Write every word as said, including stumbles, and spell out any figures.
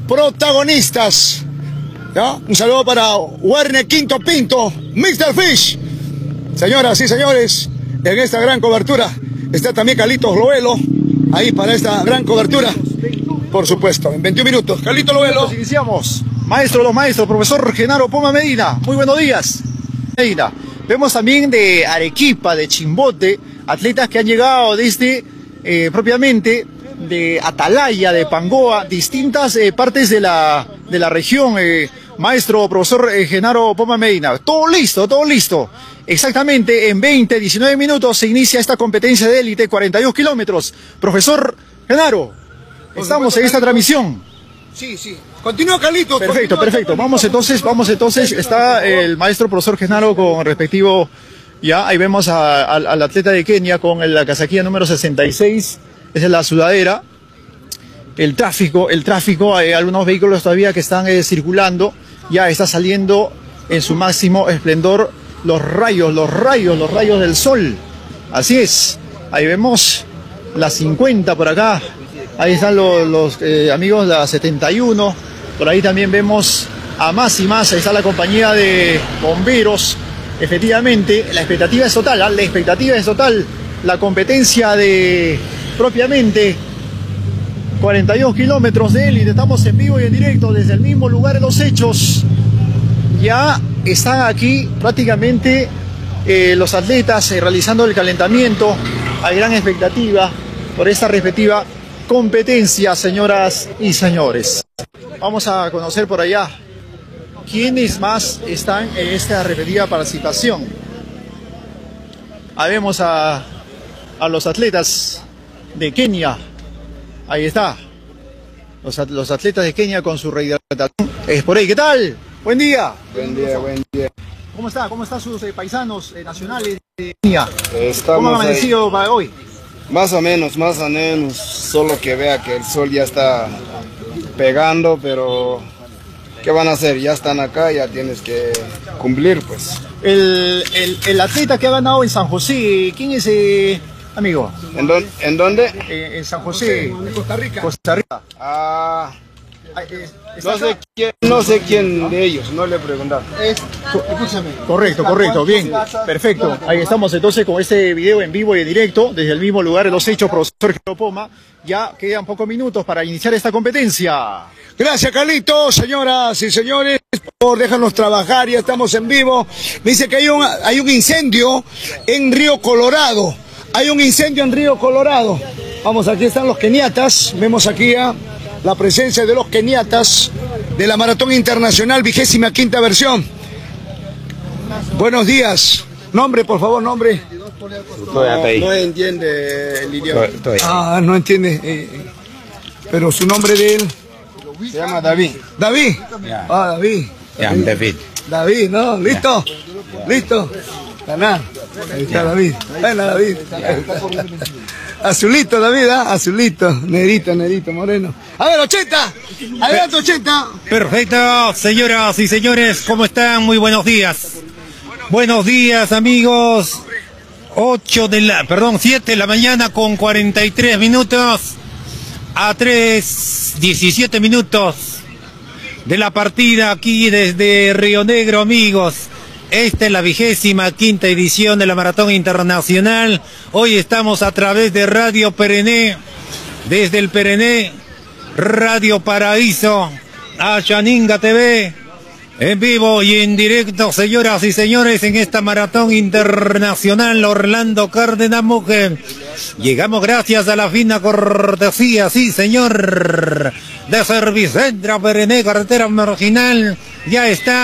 protagonistas. ¿Ya? Un saludo para Werner Quinto Pinto, mister Fish. Señoras y señores, en esta gran cobertura está también Carlitos Loelo, ahí para esta gran cobertura. Por supuesto, en veintiún minutos. Carlitos Loelo. Iniciamos. Maestro de los maestros, profesor Genaro Poma Medina. Muy buenos días. Medina. Vemos también de Arequipa, de Chimbote, atletas que han llegado desde eh, propiamente de Atalaya, de Pangoa, distintas eh, partes de la, de la región. Eh, maestro, profesor eh, Genaro Poma Medina. Todo listo, todo listo. Exactamente en veinte, diecinueve minutos se inicia esta competencia de élite, cuarenta y dos kilómetros. Profesor Genaro, estamos en esta transmisión. Sí, sí. Continúa, Carlitos. Perfecto, continúa, perfecto. Carlitos. Vamos entonces, vamos entonces. Está el maestro profesor Genaro con respectivo. Ya, ahí vemos a, a, al atleta de Kenia con la casaquilla número sesenta y seis. Esa es la sudadera. El tráfico, el tráfico, hay algunos vehículos todavía que están eh, circulando. Ya está saliendo en su máximo esplendor los rayos, los rayos, los rayos del sol. Así es. Ahí vemos la cincuenta por acá. Ahí están los, los eh, amigos de la setenta y uno. Por ahí también vemos a más y más. Ahí está la compañía de bomberos. Efectivamente, la expectativa es total. ¿eh? La expectativa es total. La competencia de propiamente cuarenta y dos kilómetros de élite. Estamos en vivo y en directo desde el mismo lugar de los hechos. Ya están aquí prácticamente eh, los atletas eh, realizando el calentamiento. Hay gran expectativa por esta respectiva competencia, señoras y señores. Vamos a conocer por allá quiénes más están en esta repetida participación. Ahí vemos a, a los atletas de Kenia. Ahí está. Los, los atletas de Kenia con su rehidratación. Es por ahí. ¿Qué tal? Buen día. Buen día, buen día. ¿Cómo está? ¿Cómo están sus eh, paisanos eh, nacionales de Kenia? Estamos ¿Cómo han amanecido ahí. para hoy? Más o menos, más o menos, solo que vea que el sol ya está pegando, pero ¿qué van a hacer? Ya están acá, ya tienes que cumplir, pues. El, el, el atleta que ha ganado en San José, ¿quién es, eh, amigo? ¿En, dónde, ¿En dónde? Eh, en San José, De Costa Rica. Costa Rica. Ah, Ah, eh, ¿está no sé acá? quién, no sé quién de ellos, no le he preguntado. Escúchame. Correcto, correcto, bien, perfecto. Ahí estamos entonces con este video en vivo y en directo, desde el mismo lugar de los hechos, profesor Genaro Poma. Ya quedan pocos minutos para iniciar esta competencia. Gracias, Carlitos, señoras y señores, por dejarnos trabajar, ya estamos en vivo. Me dice que hay un, hay un incendio en Río Colorado. Hay un incendio en Río Colorado. Vamos, aquí están los keniatas. Vemos aquí a la presencia de los keniatas de la Maratón Internacional, vigésima quinta versión. Buenos días. Nombre, por favor, nombre. No, no entiende el idioma. Ah, no entiende. Eh, pero su nombre de él. Se llama David. David. Ya. Ah, David. Ya, David. David, ¿no? ¿Listo? ¿Listo? Ganar. Ahí está David. Bueno, David. Azulito, David, ¿ah? Azulito. Negrito, negrito, moreno. A ver, ochenta. Adelante, ochenta. Perfecto, señoras y señores, ¿cómo están? Muy buenos días. Buenos días, amigos. ocho de la, perdón, siete de la mañana con cuarenta y tres minutos. A tres, diecisiete minutos de la partida aquí desde Río Negro, amigos. Esta es la vigésima quinta edición de la Maratón Internacional. Hoy estamos a través de Radio Perené, desde el Perené, Radio Paraíso, Ayaninga T V, en vivo y en directo, señoras y señores, en esta Maratón Internacional Orlando Cárdenas Mujer. Llegamos gracias a la fina cortesía, sí señor, de Servicentro Perené, carretera marginal. Ya está.